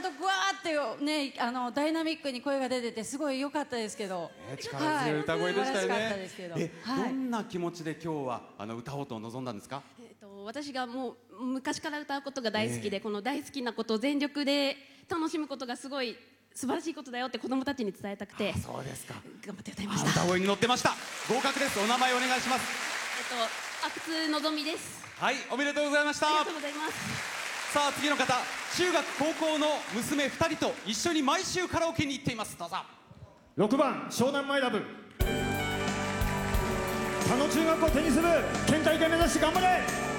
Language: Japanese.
とぐわーってね、ダイナミックに声が出ててすごい良かったですけど、 力強い歌声でしたよね。 どんな気持ちで今日は歌おうと望んだんですか？ 私がもう昔から歌うことが大好きで、この大好きなことを全力で楽しむことがすごい素晴らしいことだよって子供たちに伝えたくて、 そうですか、 頑張って歌いました。 歌声に乗ってました。合格です。お名前お願いします。 阿久津のぞみです。 はい、おめでとうございました。 ありがとうございます。 さあ次の方、中学高校の娘2人と一緒に毎週カラオケに行っています。どうぞ。 6番湘南マイラブ。佐野中学校テニス部県大会目指して頑張れ。